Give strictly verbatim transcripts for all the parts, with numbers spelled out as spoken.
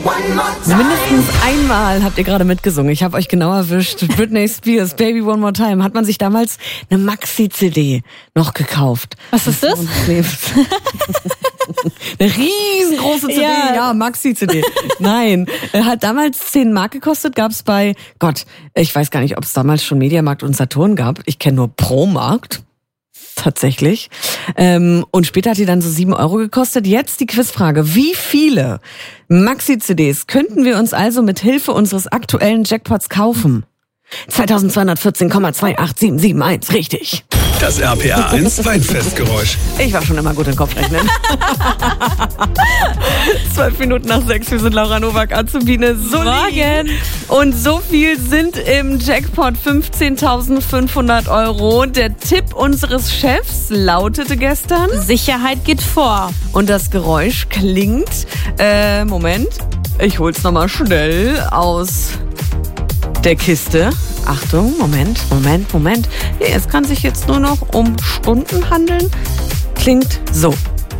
Mindestens einmal habt ihr gerade mitgesungen. Ich habe euch genau erwischt. Britney Spears, Baby One More Time. Hat man sich damals eine Maxi-C D noch gekauft. Was ist das? Eine riesengroße C D, ja, ja Maxi-C D. Nein, hat damals zehn Mark gekostet, gab's bei, Gott, ich weiß gar nicht, ob es damals schon Mediamarkt und Saturn gab. Ich kenne nur Pro-Markt. Tatsächlich. Ähm, und später hat die dann so sieben Euro gekostet. Jetzt die Quizfrage. Wie viele Maxi-C Ds könnten wir uns also mit Hilfe unseres aktuellen Jackpots kaufen? zweitausendzweihundertvierzehn Komma zwei acht sieben sieben eins, richtig. Das R P R eins Weinfestgeräusch. Ich war schon immer gut im Kopfrechnen. Zwölf Minuten nach sechs, wir sind Laura Nowak, Azubine Solin. Und so viel sind im Jackpot fünfzehntausendfünfhundert Euro. Der Tipp unseres Chefs lautete gestern: Sicherheit geht vor. Und das Geräusch klingt, äh, Moment, ich hol's nochmal schnell aus der Kiste. Achtung, Moment, Moment, Moment. Nee, es kann sich jetzt nur noch um Stunden handeln. Klingt so.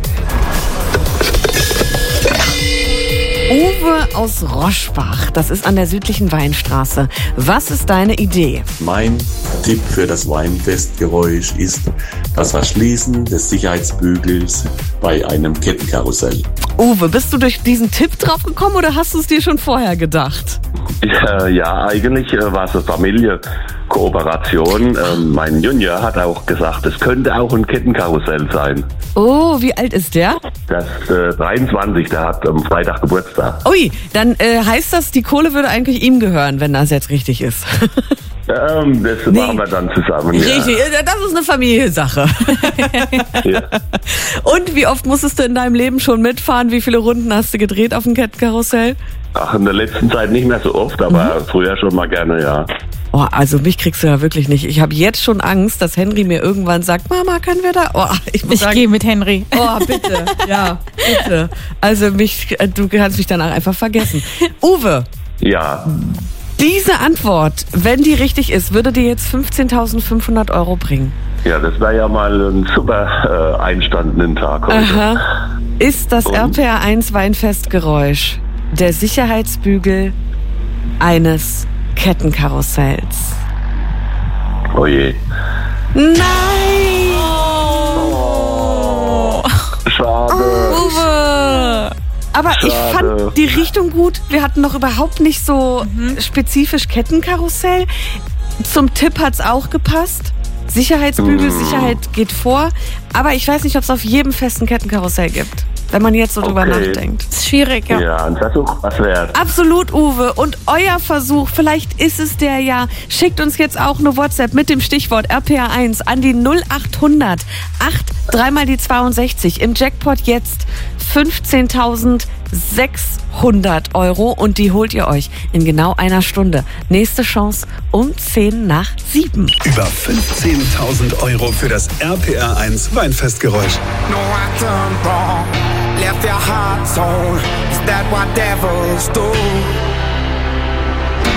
Uwe aus Roschbach, das ist an der südlichen Weinstraße. Was ist deine Idee? Mein Tipp für das Weinfestgeräusch ist das Verschließen des Sicherheitsbügels bei einem Kettenkarussell. Uwe, bist du durch diesen Tipp drauf gekommen oder hast du es dir schon vorher gedacht? Ja, ja eigentlich äh, war es eine Familienkooperation. Ähm, mein Junior hat auch gesagt, es könnte auch ein Kettenkarussell sein. Oh, wie alt ist der? Das äh, dreiundzwanzig, der hat am Freitag Geburtstag. Ui, dann äh, heißt das, die Kohle würde eigentlich ihm gehören, wenn das jetzt richtig ist. Ähm, das nee. machen wir dann zusammen. Richtig, ja. Das ist eine Familiensache. Ja. Und wie oft musstest du in deinem Leben schon mitfahren? Wie viele Runden hast du gedreht auf dem Kettenkarussell? Ach, in der letzten Zeit nicht mehr so oft, aber mhm. früher schon mal gerne, ja. Oh, also mich kriegst du ja wirklich nicht. Ich habe jetzt schon Angst, dass Henry mir irgendwann sagt, Mama, können wir da? Oh, ich muss ich sagen, gehe mit Henry. Oh, bitte, ja, bitte. Also mich, du kannst mich danach einfach vergessen. Uwe. Ja. Diese Antwort, wenn die richtig ist, würde dir jetzt fünfzehntausendfünfhundert Euro bringen. Ja, das wäre ja mal ein super äh, einstandenen Tag heute. Aha. Ist das R P R eins Weinfestgeräusch der Sicherheitsbügel eines Kettenkarussells? Oh je. Nein! Oh. Schade. Uwe! Aber Schade. Ich fand die Richtung gut. Wir hatten noch überhaupt nicht so mhm. spezifisch Kettenkarussell. Zum Tipp hat's auch gepasst. Sicherheitsbügel, mhm. Sicherheit geht vor. Aber ich weiß nicht, ob es auf jedem festen Kettenkarussell gibt. Wenn man jetzt so drüber okay. nachdenkt. Das ist schwierig, ja. Ja, ein Versuch, was wert. Absolut, Uwe. Und euer Versuch, vielleicht ist es der ja. Schickt uns jetzt auch eine WhatsApp mit dem Stichwort R P R eins an die null achthundert acht dreimal die zweiundsechzig. Im Jackpot jetzt fünfzehntausendsechshundert Euro und die holt ihr euch in genau einer Stunde. Nächste Chance um zehn nach sieben. Über fünfzehntausend Euro für das R P R eins Weinfestgeräusch. No, I turned wrong, left your heart torn. Is that what devils do?